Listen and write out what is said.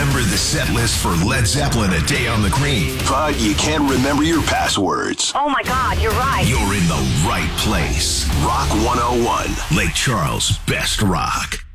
remember the set list for Led Zeppelin: A Day on the Green. But you can't remember your passwords. Oh my God, you're right. You're in the right place. Rock 101. Lake Charles' best rock.